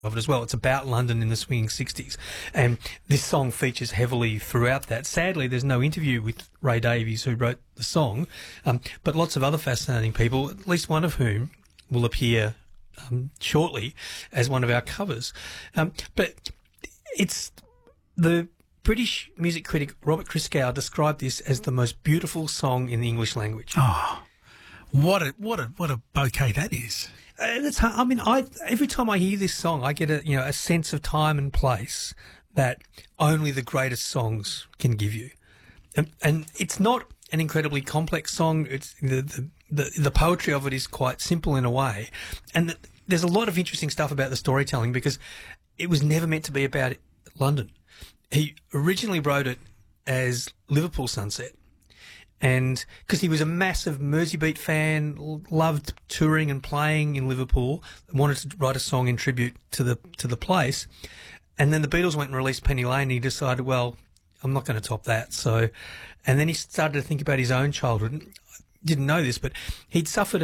of it as well. It's about London in the swinging 60s. And this song features heavily throughout that. Sadly, there's no interview with Ray Davies, who wrote the song, but lots of other fascinating people, at least one of whom will appear shortly as one of our covers. But it's the British music critic Robert Christgau described this as the most beautiful song in the English language. Oh, what a bouquet that is. I mean, every time I hear this song, I get a sense of time and place that only the greatest songs can give you. And it's not an incredibly complex song. It's the poetry of it is quite simple in a way. And there's a lot of interesting stuff about the storytelling because it was never meant to be about London. He originally wrote it as Liverpool Sunset. And because he was a massive Merseybeat fan, loved touring and playing in Liverpool, wanted to write a song in tribute to the place. And then the Beatles went and released Penny Lane and he decided, well, I'm not going to top that. So, and then he started to think about his own childhood. Didn't know this, but he'd suffered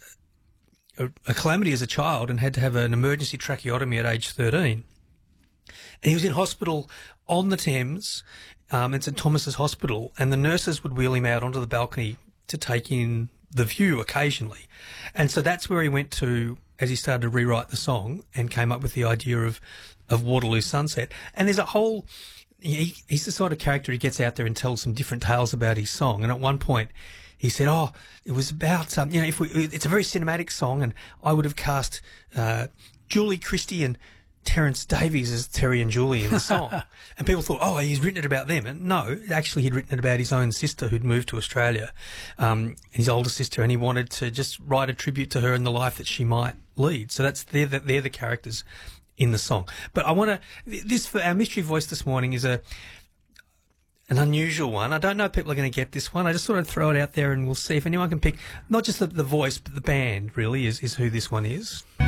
a calamity as a child and had to have an emergency tracheotomy at age 13. And he was in hospital on the Thames, at St Thomas's Hospital, and the nurses would wheel him out onto the balcony to take in the view occasionally. And so that's where he went to as he started to rewrite the song and came up with the idea of Waterloo Sunset. And there's a whole... He's the sort of character who gets out there and tells some different tales about his song. And at one point, he said, it was about, it's a very cinematic song, and I would have cast Julie Christie and Terence Davies as Terry and Julie in the song. And people thought, he's written it about them. And no, actually he'd written it about his own sister who'd moved to Australia, his older sister, and he wanted to just write a tribute to her and the life that she might lead. So they're the characters in the song. But I want to, for our mystery voice this morning is an unusual one. I don't know if people are going to get this one. I just thought I'd throw it out there and we'll see if anyone can pick, not just the voice, but the band really is who this one is.